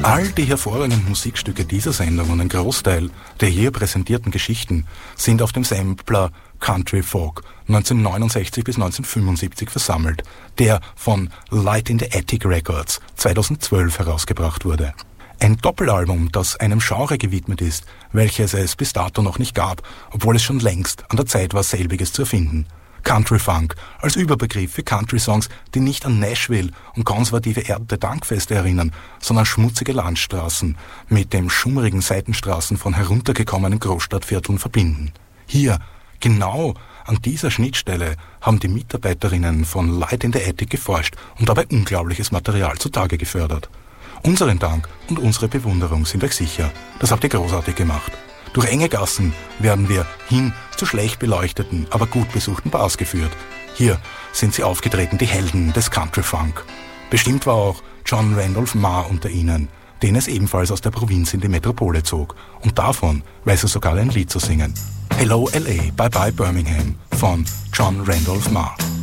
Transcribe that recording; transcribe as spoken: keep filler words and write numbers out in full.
All die hervorragenden Musikstücke dieser Sendung und ein Großteil der hier präsentierten Geschichten sind auf dem Sampler Country Folk neunzehnhundertneunundsechzig bis neunzehnhundertfünfundsiebzig versammelt, der von Light in the Attic Records zweitausendzwölf herausgebracht wurde. Ein Doppelalbum, das einem Genre gewidmet ist, welches es bis dato noch nicht gab, obwohl es schon längst an der Zeit war, selbiges zu erfinden. Country Funk als Überbegriff für Country-Songs, die nicht an Nashville und konservative Erntedankfeste erinnern, sondern schmutzige Landstraßen mit dem schummrigen Seitenstraßen von heruntergekommenen Großstadtvierteln verbinden. Hier, genau an dieser Schnittstelle, haben die Mitarbeiterinnen von Light in the Attic geforscht und dabei unglaubliches Material zutage gefördert. Unseren Dank und unsere Bewunderung sind euch sicher. Das habt ihr großartig gemacht. Durch enge Gassen werden wir hin zu schlecht beleuchteten, aber gut besuchten Bars geführt. Hier sind sie aufgetreten, die Helden des Country Funk. Bestimmt war auch John Randolph Meagher unter ihnen, den es ebenfalls aus der Provinz in die Metropole zog. Und davon weiß er sogar ein Lied zu singen. Hello L A, Bye Bye Birmingham von John Randolph Meagher.